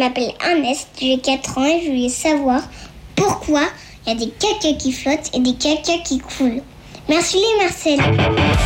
m'appelle Ernest, j'ai 4 ans et je voulais savoir pourquoi il y a des cacas qui flottent et des cacas qui coulent. Merci les Marcel.